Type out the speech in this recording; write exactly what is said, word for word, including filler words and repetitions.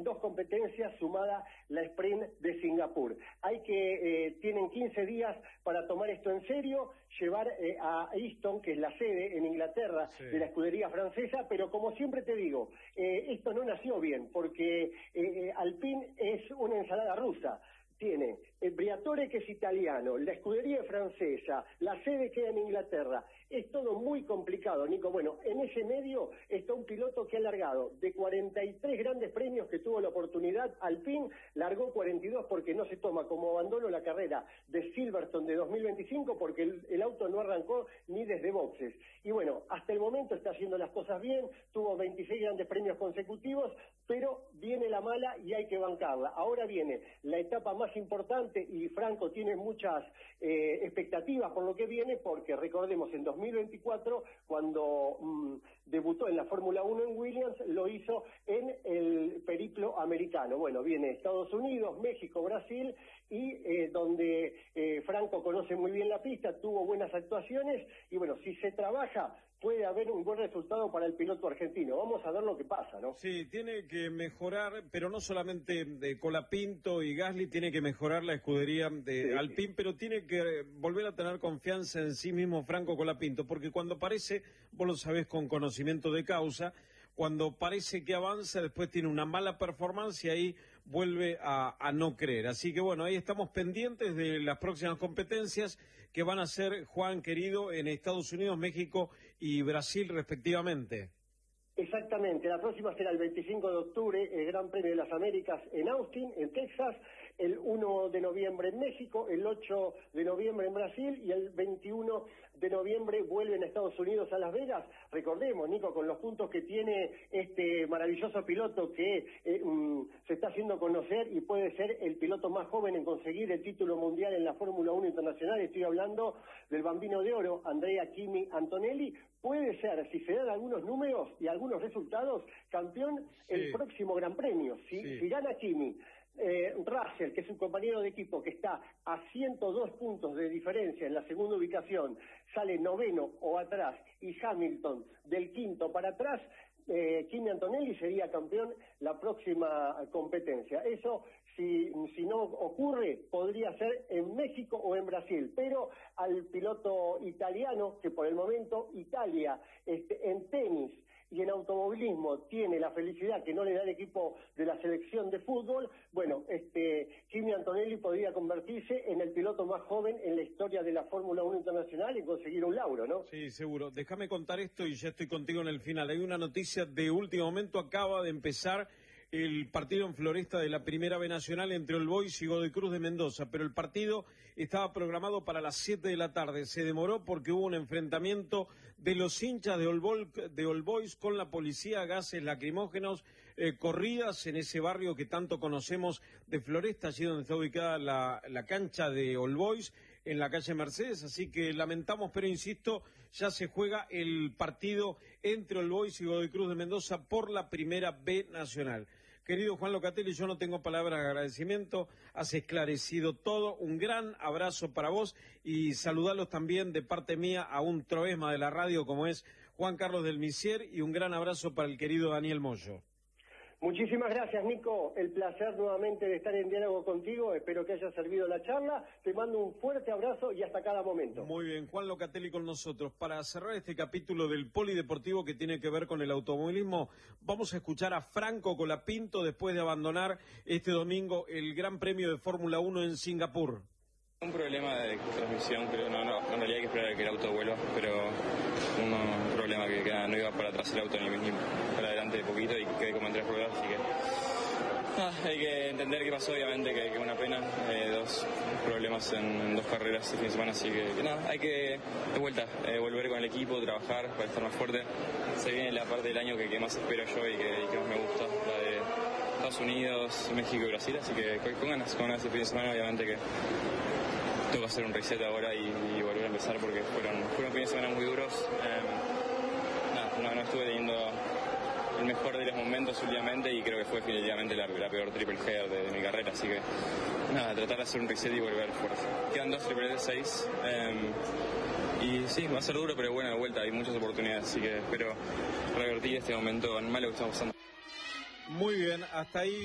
dos competencias sumada la sprint de Singapur. Hay que, eh, tienen quince días para tomar esto en serio, llevar eh, a Easton, que es la sede en Inglaterra sí. de la escudería francesa, pero como siempre te digo, eh, esto no nació bien, porque eh, Alpine es una ensalada rusa. Tiene el Briatore, que es italiano, la escudería francesa, la sede queda en Inglaterra. Es todo muy complicado, Nico. Bueno, en ese medio está un piloto que ha largado de cuarenta y tres grandes premios que tuvo la oportunidad. Alpine largó cuarenta y dos porque no se toma como abandono la carrera de Silverstone de dos mil veinticinco porque el, el auto no arrancó ni desde boxes. Y bueno, hasta el momento está haciendo las cosas bien, tuvo veintiséis grandes premios consecutivos, pero viene la mala y hay que bancarla. Ahora viene la etapa más importante y Franco tiene muchas eh, expectativas por lo que viene, porque recordemos en dos mil veinticuatro cuando mmm, debutó en la Fórmula uno en Williams, lo hizo en el periplo americano. Bueno, viene Estados Unidos, México, Brasil y eh, donde eh, Franco conoce muy bien la pista, tuvo buenas actuaciones y bueno, si se trabaja puede haber un buen resultado para el piloto argentino. Vamos a ver lo que pasa, ¿no? Sí, tiene que mejorar, pero no solamente de Colapinto y Gasly, tiene que mejorar la escudería de sí, Alpine, sí. pero tiene que volver a tener confianza en sí mismo Franco Colapinto, porque cuando aparece, vos lo sabés con conocimiento de causa, cuando parece que avanza, después tiene una mala performance y ahí vuelve a, a no creer. Así que bueno, ahí estamos pendientes de las próximas competencias que van a ser, Juan querido, en Estados Unidos, México y Brasil respectivamente. Exactamente, la próxima será el veinticinco de octubre, el Gran Premio de las Américas en Austin, en Texas, el uno de noviembre en México, el ocho de noviembre en Brasil y el veintiuno de noviembre vuelven a Estados Unidos a Las Vegas. Recordemos, Nico, con los puntos que tiene este maravilloso piloto que eh, um, se está haciendo conocer y puede ser el piloto más joven en conseguir el título mundial en la Fórmula uno Internacional, estoy hablando del Bambino de Oro, Andrea Kimi Antonelli. Puede ser, si se dan algunos números y algunos resultados, campeón sí. el próximo Gran Premio. Si, sí. si gana Kimi, eh, Russell, que es un compañero de equipo que está a ciento dos puntos de diferencia en la segunda ubicación, sale noveno o atrás, y Hamilton del quinto para atrás, eh, Kimi Antonelli sería campeón la próxima competencia. Eso, si, si no ocurre, podría ser en México o en Brasil, pero al piloto italiano, que por el momento Italia este, en tenis y en automovilismo tiene la felicidad que no le da el equipo de la selección de fútbol, bueno, este Kimi Antonelli podría convertirse en el piloto más joven en la historia de la Fórmula uno Internacional y conseguir un lauro, ¿no? Sí, seguro. Déjame contar esto y ya estoy contigo en el final. Hay una noticia de último momento, acaba de empezar el partido en Floresta de la Primera B Nacional entre All Boys y Godoy Cruz de Mendoza, pero el partido estaba programado para las siete de la tarde. Se demoró porque hubo un enfrentamiento de los hinchas de All Boys, de All Boys con la policía, gases lacrimógenos, eh, corridas en ese barrio que tanto conocemos de Floresta, allí donde está ubicada la, la cancha de All Boys, en la calle Mercedes, así que lamentamos, pero insisto, ya se juega el partido entre All Boys y Godoy Cruz de Mendoza por la Primera B Nacional. Querido Juan Locatelli, yo no tengo palabras de agradecimiento, has esclarecido todo, un gran abrazo para vos y saludarlos también de parte mía a un troesma de la radio como es Juan Carlos del Misier y un gran abrazo para el querido Daniel Moyo. Muchísimas gracias, Nico. El placer nuevamente de estar en diálogo contigo. Espero que haya servido la charla. Te mando un fuerte abrazo y hasta cada momento. Muy bien, Juan Locatelli con nosotros. Para cerrar este capítulo del polideportivo que tiene que ver con el automovilismo, vamos a escuchar a Franco Colapinto después de abandonar este domingo el Gran Premio de Fórmula uno en Singapur. Un problema de transmisión, pero no, no, en realidad hay que esperar a que el auto vuelva, pero uno, un problema que, que no iba para atrás el auto ni, ni para adelante de poquito y quedé como en tres ruedas, así que ah, hay que entender qué pasó, obviamente que es una pena, eh, dos problemas en, en dos carreras este fin de semana, así que, que nada, hay que de vuelta, eh, volver con el equipo, trabajar para estar más fuerte. Se viene la parte del año que, que más espero yo y que, y que más me gusta, la de Estados Unidos, México y Brasil, así que con, con ganas, con ganas este fin de semana, obviamente que tengo que hacer un reset ahora y, y volver a empezar porque fueron, fueron fines de semana muy duros. Eh, nada, no, no estuve teniendo el mejor de los momentos últimamente y creo que fue definitivamente la, la peor triple header de, de mi carrera, así que nada, tratar de hacer un reset y volver fuerte. Quedan dos triples de seis eh, y sí, va a ser duro, pero bueno, de vuelta hay muchas oportunidades, así que espero revertir este momento malo que estamos pasando. Muy bien, hasta ahí.